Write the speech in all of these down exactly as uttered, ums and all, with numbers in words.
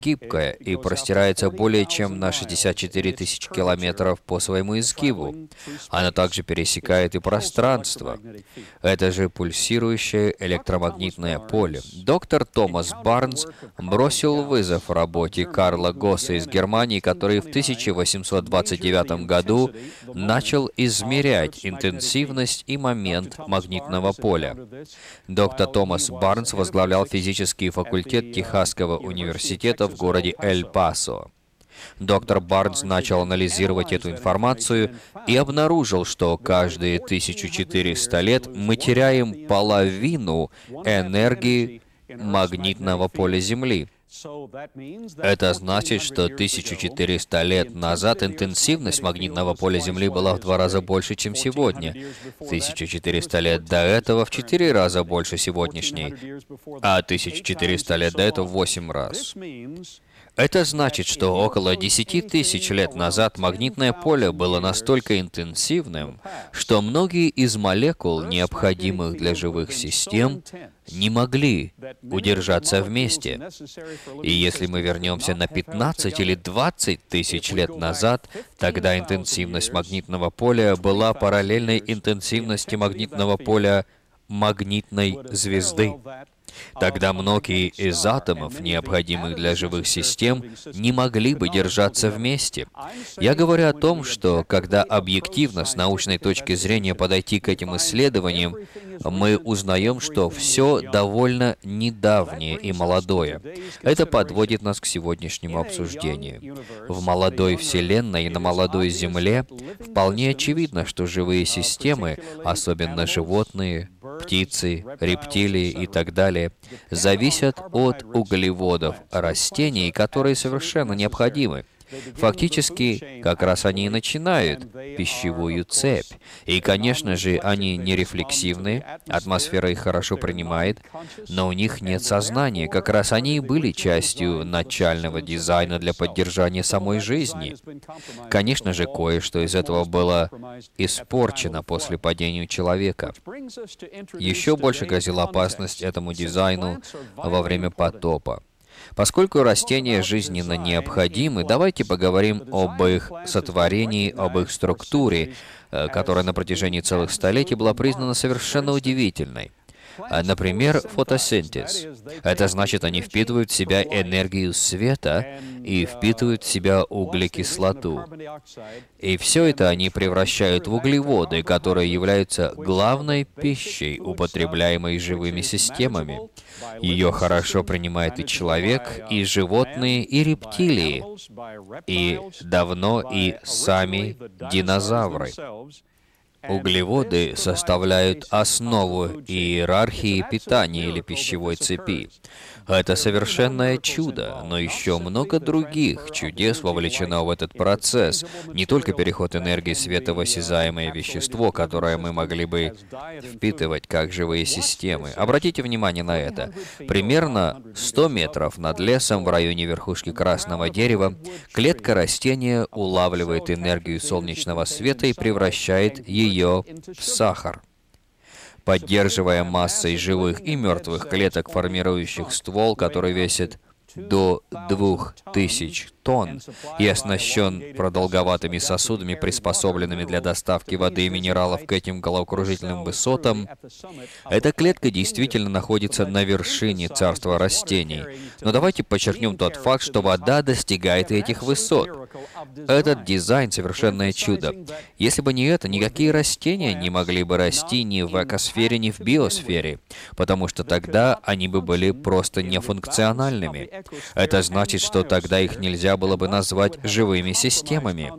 гибкая и простирается более чем на шестьдесят четыре тысячи километров по своему изгибу. Она также пересекает и пространство. Это же пульсирующее электромагнитное поле. Доктор Томас Барнс бросил вызов работе Карла Госса из Германии, который в тысяча восемьсот двадцать девятом году начал измерять интенсивность и момент магнитного поля. Доктор Томас Барнс возглавлял физический факультет Техасского университета в городе Эль-Пасо. Доктор Барнс начал анализировать эту информацию и обнаружил, что каждые тысячу четыреста лет мы теряем половину энергии магнитного поля Земли. Это значит, что тысяча четыреста лет назад интенсивность магнитного поля Земли была в два раза больше, чем сегодня. тысяча четыреста лет до этого в четыре раза больше сегодняшней, а тысяча четыреста лет до этого в восемь раз. Это значит, что около десяти тысяч лет назад магнитное поле было настолько интенсивным, что многие из молекул, необходимых для живых систем, не могли удержаться вместе. И если мы вернемся на пятнадцать или двадцать тысяч лет назад, тогда интенсивность магнитного поля была параллельной интенсивности магнитного поля магнитной звезды. Тогда многие из атомов, необходимых для живых систем, не могли бы держаться вместе. Я говорю о том, что когда объективно, с научной точки зрения, подойти к этим исследованиям, мы узнаем, что все довольно недавнее и молодое. Это подводит нас к сегодняшнему обсуждению. В молодой Вселенной и на молодой Земле вполне очевидно, что живые системы, особенно животные, птицы, рептилии и так далее, зависят от углеводов растений, которые совершенно необходимы. Фактически, как раз они и начинают пищевую цепь. И, конечно же, они не рефлексивны, атмосфера их хорошо принимает, но у них нет сознания. Как раз они и были частью начального дизайна для поддержания самой жизни. Конечно же, кое-что из этого было испорчено после падения человека. Еще больше грозила опасность этому дизайну во время потопа. Поскольку растения жизненно необходимы, давайте поговорим об их сотворении, об их структуре, которая на протяжении целых столетий была признана совершенно удивительной. Например, фотосинтез. Это значит, они впитывают в себя энергию света и впитывают в себя углекислоту. И все это они превращают в углеводы, которые являются главной пищей, употребляемой живыми системами. Ее хорошо принимает и человек, и животные, и рептилии, и давно и сами динозавры. Углеводы составляют основу иерархии питания или пищевой цепи. Это совершенное чудо, но еще много других чудес вовлечено в этот процесс. Не только переход энергии света в осязаемое вещество, которое мы могли бы впитывать как живые системы. Обратите внимание на это. Примерно сто метров над лесом в районе верхушки красного дерева клетка растения улавливает энергию солнечного света и превращает ее в сахар. Поддерживая массой живых и мертвых клеток, формирующих ствол, который весит до двух тысяч тонн и оснащен продолговатыми сосудами, приспособленными для доставки воды и минералов к этим головокружительным высотам, эта клетка действительно находится на вершине царства растений. Но давайте подчеркнем тот факт, что вода достигает этих высот. Этот дизайн — совершенное чудо. Если бы не это, никакие растения не могли бы расти ни в экосфере, ни в биосфере, потому что тогда они бы были просто нефункциональными. Это значит, что тогда их нельзя было бы назвать живыми системами,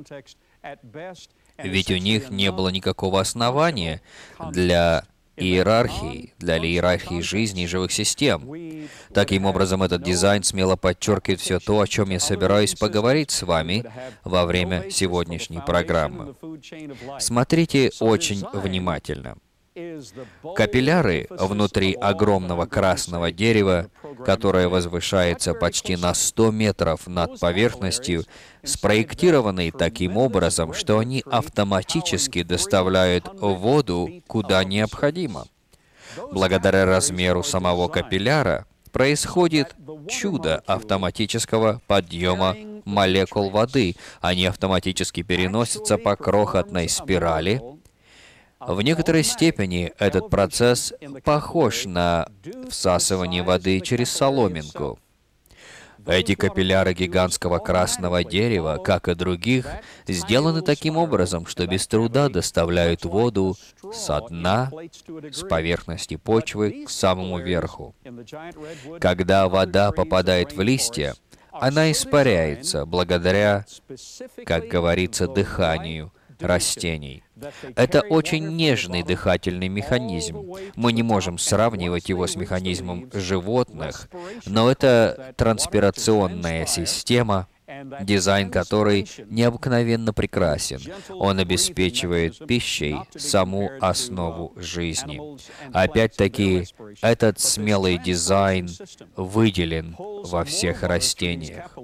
ведь у них не было никакого основания для иерархии, для иерархии жизни и живых систем. Таким образом, этот дизайн смело подчеркивает все то, о чем я собираюсь поговорить с вами во время сегодняшней программы. Смотрите очень внимательно. Капилляры внутри огромного красного дерева, которое возвышается почти на сто метров над поверхностью, спроектированы таким образом, что они автоматически доставляют воду куда необходимо. Благодаря размеру самого капилляра, происходит чудо автоматического подъема молекул воды. Они автоматически переносятся по крохотной спирали. В некоторой степени этот процесс похож на всасывание воды через соломинку. Эти капилляры гигантского красного дерева, как и других, сделаны таким образом, что без труда доставляют воду со дна, с поверхности почвы к самому верху. Когда вода попадает в листья, она испаряется благодаря, как говорится, дыханию растений. Это очень нежный дыхательный механизм. Мы не можем сравнивать его с механизмом животных, но это транспирационная система, дизайн которой необыкновенно прекрасен. Он обеспечивает пищей саму основу жизни. Опять-таки, этот смелый дизайн выделен во всех растениях.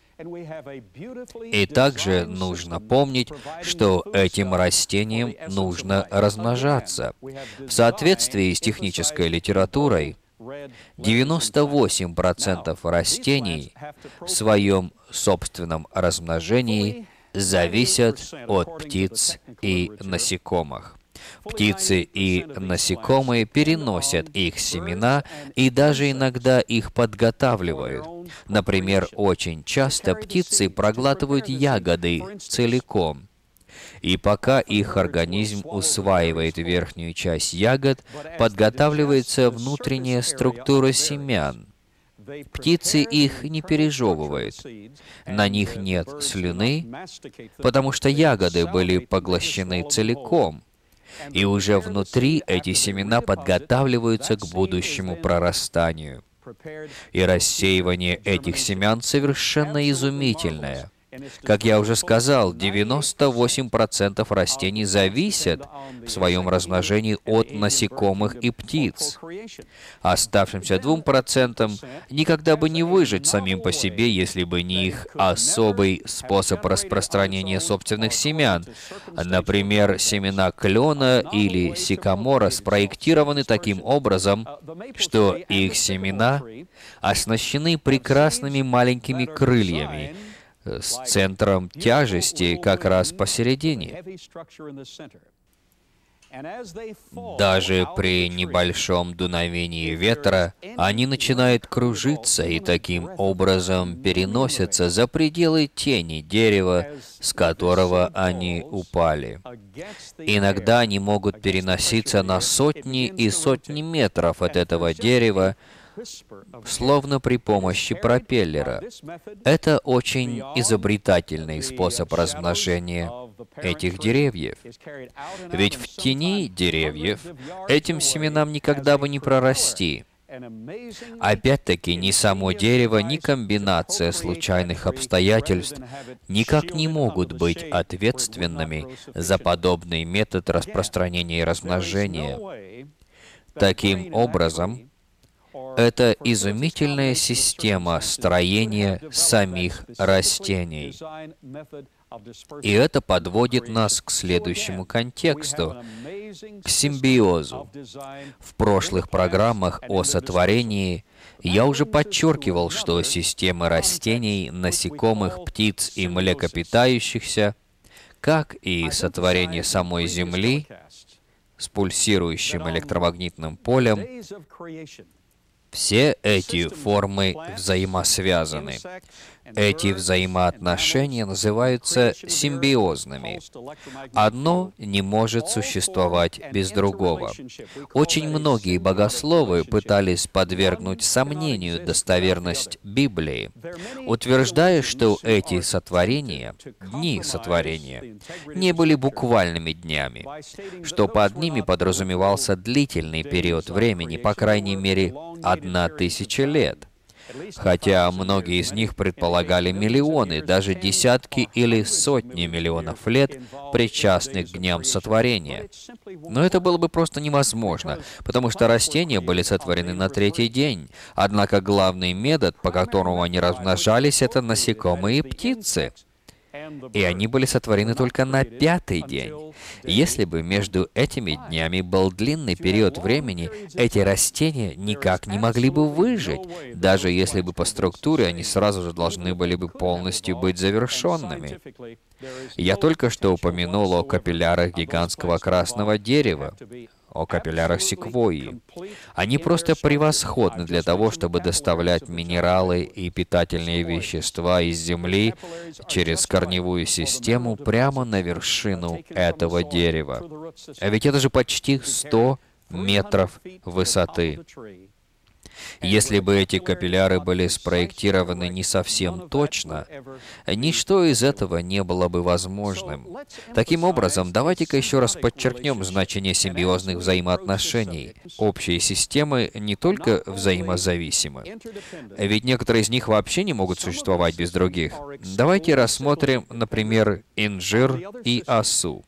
И также нужно помнить, что этим растениям нужно размножаться. В соответствии с технической литературой, девяносто восемь процентов растений в своем собственном размножении зависят от птиц и насекомых. Птицы и насекомые переносят их семена и даже иногда их подготавливают. Например, очень часто птицы проглатывают ягоды целиком. И пока их организм усваивает верхнюю часть ягод, подготавливается внутренняя структура семян. Птицы их не пережевывают. На них нет слюны, потому что ягоды были поглощены целиком. И уже внутри эти семена подготавливаются к будущему прорастанию. И рассеивание этих семян совершенно изумительное. Как я уже сказал, девяносто восемь процентов растений зависят в своем размножении от насекомых и птиц. Оставшимся двум процентам никогда бы не выжить самим по себе, если бы не их особый способ распространения собственных семян. Например, семена клена или сикамора спроектированы таким образом, что их семена оснащены прекрасными маленькими крыльями, с центром тяжести как раз посередине. Даже при небольшом дуновении ветра они начинают кружиться и таким образом переносятся за пределы тени дерева, с которого они упали. Иногда они могут переноситься на сотни и сотни метров от этого дерева, словно при помощи пропеллера. Это очень изобретательный способ размножения этих деревьев. Ведь в тени деревьев этим семенам никогда бы не прорасти. Опять-таки, ни само дерево, ни комбинация случайных обстоятельств никак не могут быть ответственными за подобный метод распространения и размножения. Таким образом, это изумительная система строения самих растений. И это подводит нас к следующему контексту, к симбиозу. В прошлых программах о сотворении я уже подчеркивал, что системы растений, насекомых, птиц и млекопитающихся, как и сотворение самой Земли с пульсирующим электромагнитным полем, все эти формы взаимосвязаны. Эти взаимоотношения называются симбиозными. Одно не может существовать без другого. Очень многие богословы пытались подвергнуть сомнению достоверность Библии, утверждая, что эти сотворения, дни сотворения, не были буквальными днями, что под ними подразумевался длительный период времени, по крайней мере, одна тысяча лет. Хотя многие из них предполагали миллионы, даже десятки или сотни миллионов лет, причастных к дням сотворения. Но это было бы просто невозможно, потому что растения были сотворены на третий день. Однако главный метод, по которому они размножались, это насекомые и птицы. и они были сотворены только на пятый день. Если бы между этими днями был длинный период времени, эти растения никак не могли бы выжить, даже если бы по структуре они сразу же должны были бы полностью быть завершенными. Я только что упомянул о капиллярах гигантского красного дерева, о капиллярах секвойи. Они просто превосходны для того, чтобы доставлять минералы и питательные вещества из земли через корневую систему прямо на вершину этого дерева. А ведь это же почти сто метров высоты. Если бы эти капилляры были спроектированы не совсем точно, ничто из этого не было бы возможным. Таким образом, давайте-ка еще раз подчеркнем значение симбиозных взаимоотношений. Общие системы не только взаимозависимы, ведь некоторые из них вообще не могут существовать без других. Давайте рассмотрим, например, инжир и осу.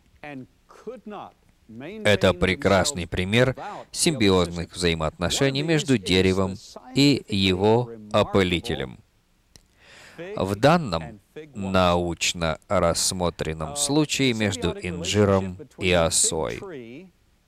Это прекрасный пример симбиозных взаимоотношений между деревом и его опылителем. В данном научно рассмотренном случае между инжиром и осой.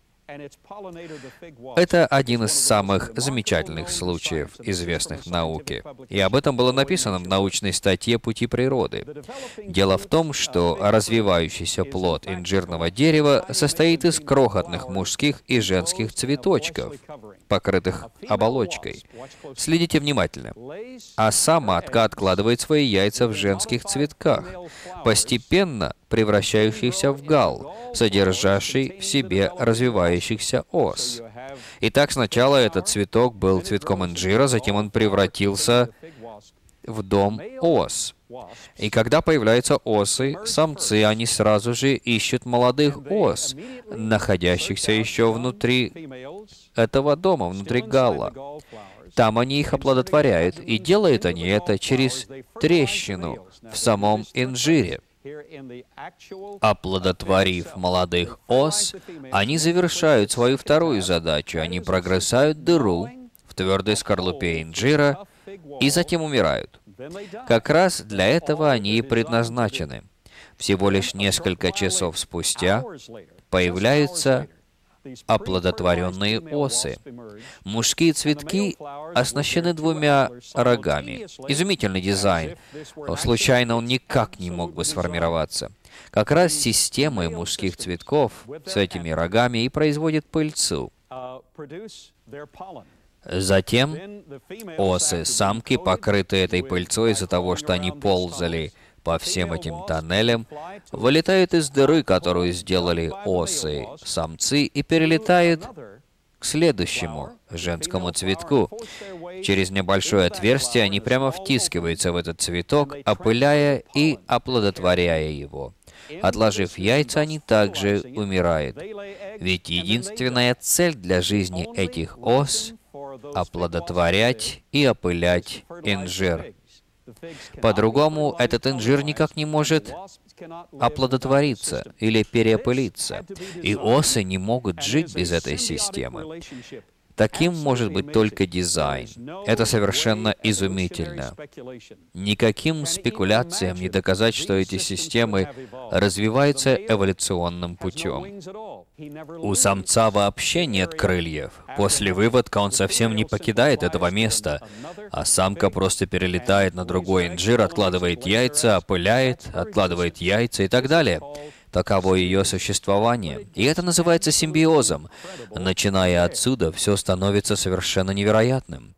Это один из самых замечательных случаев, известных в науке. И об этом было написано в научной статье «Пути природы». Дело в том, что развивающийся плод инжирного дерева состоит из крохотных мужских и женских цветочков, покрытых оболочкой. Следите внимательно. Оса матка откладывает свои яйца в женских цветках, постепенно превращающихся в гал, содержащий в себе развивающихся ос. Итак, сначала этот цветок был цветком инжира, затем он превратился в дом ос. И когда появляются осы, самцы, они сразу же ищут молодых ос, находящихся еще внутри этого дома, внутри гала. Там они их оплодотворяют, и делают они это через трещину в самом инжире. Оплодотворив молодых ос, они завершают свою вторую задачу. Они прогрызают дыру в твердой скорлупе инжира и затем умирают. Как раз для этого они и предназначены. Всего лишь несколько часов спустя появляются оплодотворенные осы. Мужские цветки оснащены двумя рогами. Изумительный дизайн. Случайно он никак не мог бы сформироваться. Как раз система мужских цветков с этими рогами и производит пыльцу. Затем осы-самки, покрытые этой пыльцой из-за того, что они ползали по всем этим тоннелям, вылетают из дыры, которую сделали осы-самцы, и перелетают к следующему женскому цветку. Через небольшое отверстие они прямо втискиваются в этот цветок, опыляя и оплодотворяя его. Отложив яйца, они также умирают. Ведь единственная цель для жизни этих ос — оплодотворять и опылять инжир. По-другому, этот инжир никак не может оплодотвориться или переопылиться, и осы не могут жить без этой системы. Таким может быть только дизайн. Это совершенно изумительно. Никаким спекуляциям не доказать, что эти системы развиваются эволюционным путем. У самца вообще нет крыльев. После выводка он совсем не покидает этого места, а самка просто перелетает на другой инжир, откладывает яйца, опыляет, откладывает яйца и так далее. Таково ее существование. И это называется симбиозом. Начиная отсюда, все становится совершенно невероятным.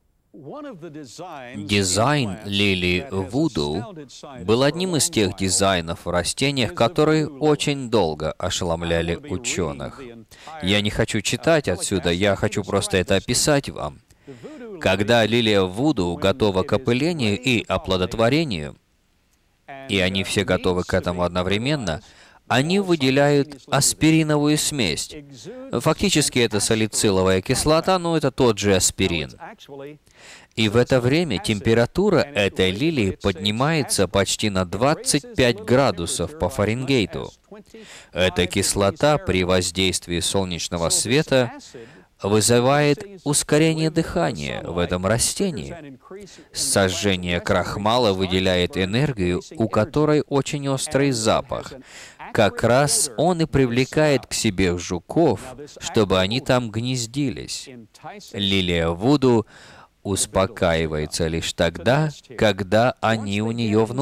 Дизайн лилии вуду был одним из тех дизайнов в растениях, которые очень долго ошеломляли ученых. Я не хочу читать отсюда, я хочу просто это описать вам. Когда лилия вуду готова к опылению и оплодотворению, и они все готовы к этому одновременно, они выделяют аспириновую смесь. Фактически это салициловая кислота, но это тот же аспирин. И в это время температура этой лилии поднимается почти на двадцать пять градусов по Фаренгейту. Эта кислота при воздействии солнечного света вызывает ускорение дыхания в этом растении. Сожжение крахмала выделяет энергию, у которой очень острый запах. Как раз он и привлекает к себе жуков, чтобы они там гнездились. Лилия Вуду успокаивается лишь тогда, когда они у нее внутри.